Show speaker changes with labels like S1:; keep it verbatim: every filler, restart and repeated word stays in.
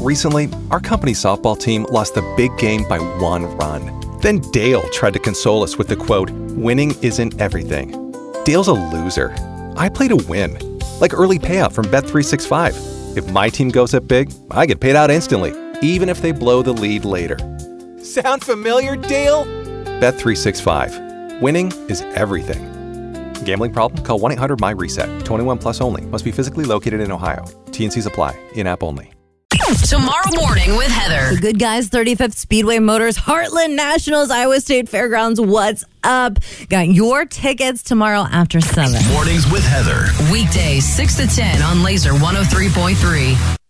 S1: Recently, our company softball team lost the big game by one run. Then Dale tried to console us with the quote, "Winning isn't everything." Dale's a loser. I play to win. Like early payout from Bet three sixty-five. If my team goes up big, I get paid out instantly, even if they blow the lead later. Sound familiar, Dale? Bet three sixty-five. Winning is everything. Gambling problem? Call one eight hundred M Y RESET. twenty-one plus only. Must be physically located in Ohio. T N Cs apply. In-app only.
S2: Tomorrow morning with Heather.
S3: The Good Guys thirty-fifth Speedway Motors Heartland Nationals Iowa State Fairgrounds. What's up? Got your tickets tomorrow after seven.
S4: Mornings with Heather.
S2: Weekdays six to ten on Laser one oh three point three.